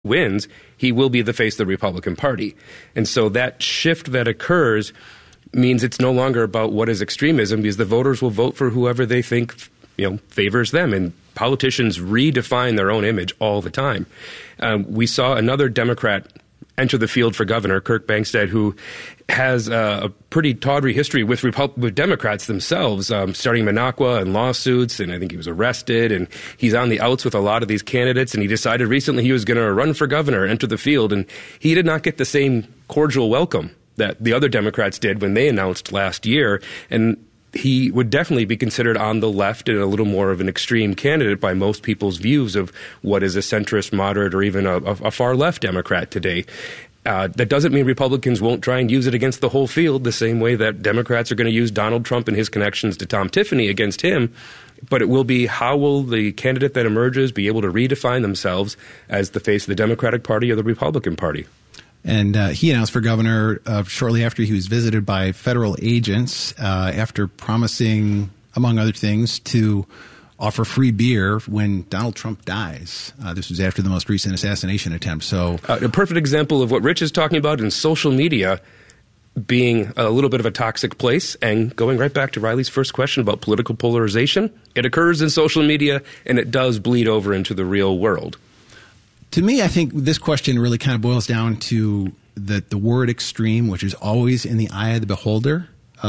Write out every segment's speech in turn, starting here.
wins, he will be the face of the Republican Party. And so that shift that occurs means it's no longer about what is extremism, because the voters will vote for whoever they think, favors them. And politicians redefine their own image all the time. We saw another Democrat enter the field for governor, Kirk Bangstad, who has a pretty tawdry history with Democrats themselves, starting Minocqua and lawsuits, and I think he was arrested, and he's on the outs with a lot of these candidates, and he decided recently he was going to run for governor, enter the field, and he did not get the same cordial welcome that the other Democrats did when they announced last year, and he would definitely be considered on the left and a little more of an extreme candidate by most people's views of what is a centrist, moderate, or even a far left Democrat today. That doesn't mean Republicans won't try and use it against the whole field the same way that Democrats are going to use Donald Trump and his connections to Tom Tiffany against him. But it will be, how will the candidate that emerges be able to redefine themselves as the face of the Democratic Party or the Republican Party? And he announced for governor shortly after he was visited by federal agents after promising, among other things, to offer free beer when Donald Trump dies. This was after the most recent assassination attempt. So a perfect example of what Rich is talking about in social media being a little bit of a toxic place. And going right back to Riley's first question about political polarization, it occurs in social media and it does bleed over into the real world. To me, I think this question really kind of boils down to the word extreme, which is always in the eye of the beholder.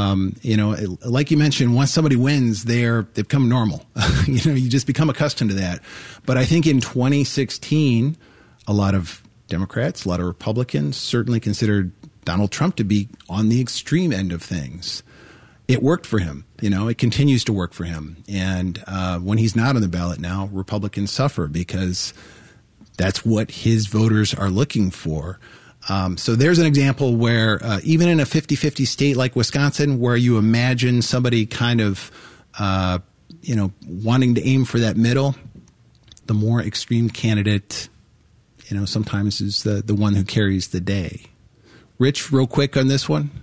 Like you mentioned, once somebody wins, they become normal. You just become accustomed to that. But I think in 2016, a lot of Democrats, a lot of Republicans certainly considered Donald Trump to be on the extreme end of things. It worked for him. It continues to work for him. And when he's not on the ballot now, Republicans suffer because that's what his voters are looking for. So there's an example where even in a 50-50 state like Wisconsin, where you imagine somebody kind of, wanting to aim for that middle, the more extreme candidate, sometimes is the one who carries the day. Rich, real quick on this one.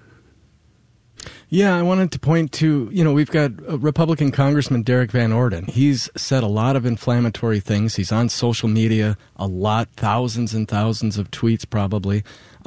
Yeah, I wanted to point to, we've got Republican Congressman Derek Van Orden. He's said a lot of inflammatory things. He's on social media a lot, thousands and thousands of tweets probably.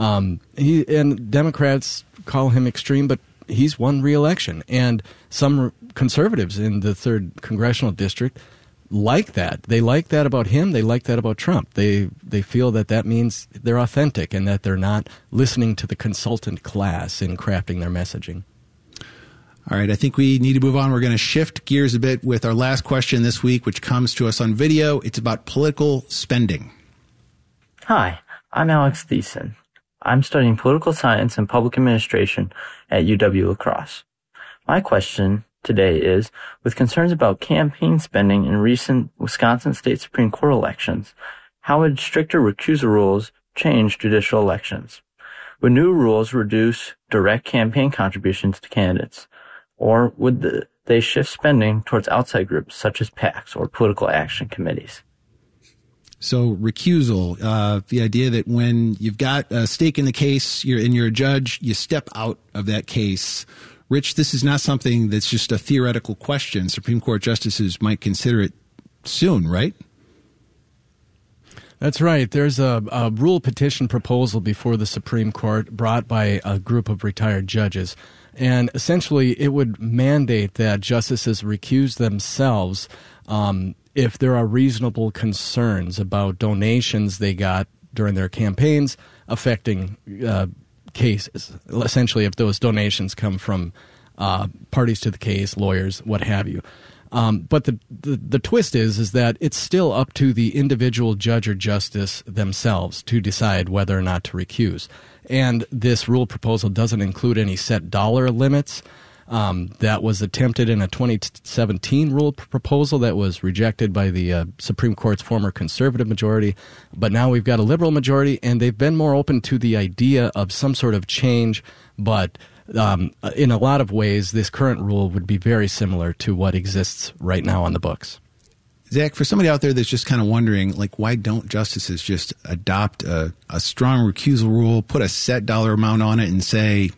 And Democrats call him extreme, but he's won re-election. And some conservatives in the 3rd Congressional District like that. They like that about him. They like that about Trump. They feel that means they're authentic and that they're not listening to the consultant class in crafting their messaging. All right, I think we need to move on. We're going to shift gears a bit with our last question this week, which comes to us on video. It's about political spending. Hi, I'm Alex Thiessen. I'm studying political science and public administration at UW-La Crosse. My question today is, with concerns about campaign spending in recent Wisconsin State Supreme Court elections, how would stricter recusal rules change judicial elections? Would new rules reduce direct campaign contributions to candidates? Or would they shift spending towards outside groups such as PACs or political action committees? So recusal, the idea that when you've got a stake in the case, you're a judge, you step out of that case. Rich, this is not something that's just a theoretical question. Supreme Court justices might consider it soon, right? That's right. There's a rule petition proposal before the Supreme Court brought by a group of retired judges. And essentially, it would mandate that justices recuse themselves if there are reasonable concerns about donations they got during their campaigns affecting cases. Essentially, if those donations come from parties to the case, lawyers, what have you. But the twist is that it's still up to the individual judge or justice themselves to decide whether or not to recuse. And this rule proposal doesn't include any set dollar limits. That was attempted in a 2017 rule proposal that was rejected by the Supreme Court's former conservative majority. But now we've got a liberal majority, and they've been more open to the idea of some sort of change. But in a lot of ways, this current rule would be very similar to what exists right now on the books. Zach, for somebody out there that's just kind of wondering, why don't justices just adopt a strong recusal rule, put a set dollar amount on it, and say,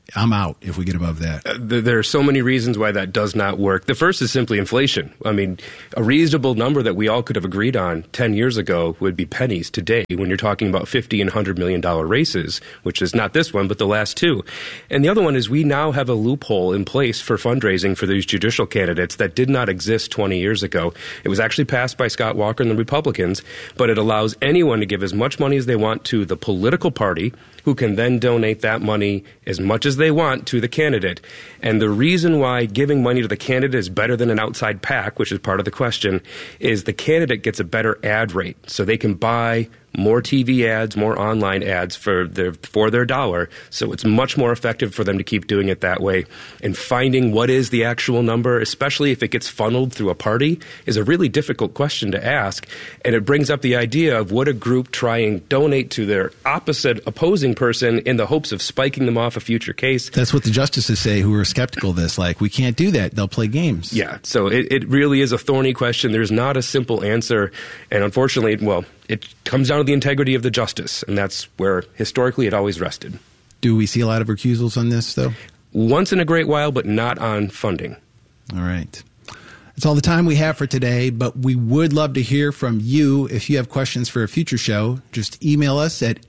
I'm out if we get above that. There are so many reasons why that does not work. The first is simply inflation. I mean, a reasonable number that we all could have agreed on 10 years ago would be pennies today when you're talking about $50 and $100 million races, which is not this one, but the last two. And the other one is we now have a loophole in place for fundraising for these judicial candidates that did not exist 20 years ago. It was actually passed by Scott Walker and the Republicans, but it allows anyone to give as much money as they want to the political party, who can then donate that money as much as they want to the candidate. And the reason why giving money to the candidate is better than an outside PAC, which is part of the question, is the candidate gets a better ad rate. So they can buy more TV ads, more online ads for their dollar. So it's much more effective for them to keep doing it that way. And finding what is the actual number, especially if it gets funneled through a party, is a really difficult question to ask. And it brings up the idea of would a group try and donate to their opposite opposing person in the hopes of spiking them off a future case. That's what the justices say who are skeptical of this. Like, we can't do that. They'll play games. Yeah. So it really is a thorny question. There's not a simple answer. And unfortunately, well, it comes down to the integrity of the justice, and that's where historically it always rested. Do we see a lot of recusals on this, though? Once in a great while, but not on funding. All right. That's all the time we have for today, but we would love to hear from you. If you have questions for a future show, just email us at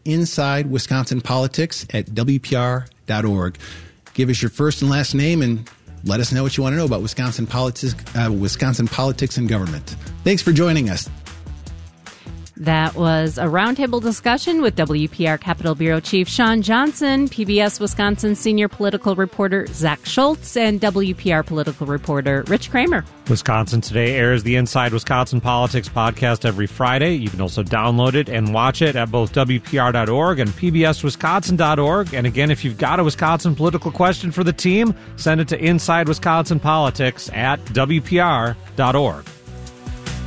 insidewisconsinpolitics@wpr.org. Give us your first and last name and let us know what you want to know about Wisconsin politics and government. Thanks for joining us. That was a roundtable discussion with WPR Capitol Bureau Chief Sean Johnson, PBS Wisconsin senior political reporter Zach Schultz, and WPR political reporter Rich Kramer. Wisconsin Today airs the Inside Wisconsin Politics podcast every Friday. You can also download it and watch it at both WPR.org and PBSWisconsin.org. And again, if you've got a Wisconsin political question for the team, send it to Inside Wisconsin Politics at WPR.org.